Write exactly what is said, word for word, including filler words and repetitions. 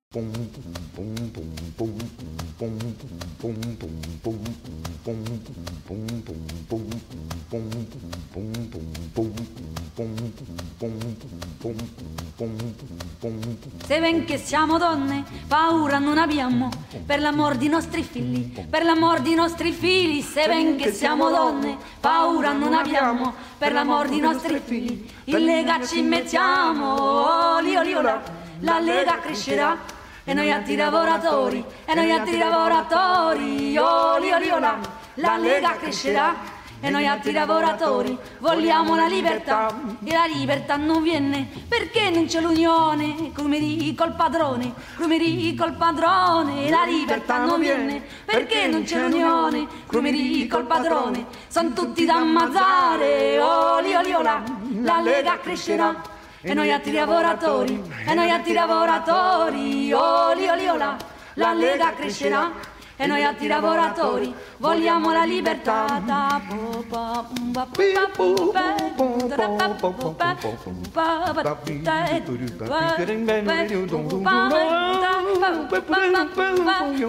Se ven che siamo donne, paura non abbiamo, per l'amor di nostri figli, per l'amor di nostri figli. Se ven che siamo donne, paura non abbiamo, per l'amor di nostri figli. In Lega ci mettiamo, oli oli ola, la Lega crescerà. E noi altri lavoratori, e noi altri lavoratori, oli oli ola, la Lega crescerà. E noi altri lavoratori vogliamo la libertà. E la libertà non viene perché non c'è l'unione. Come dico il padrone, come dico il padrone. E la libertà non viene perché non c'è l'unione. Come dico il padrone, son tutti da ammazzare, oli oli ola, la Lega crescerà. E noi altri lavoratori, e noi altri lavoratori, oli oli ola, la Lega crescerà. E noi altri lavoratori vogliamo la libertà.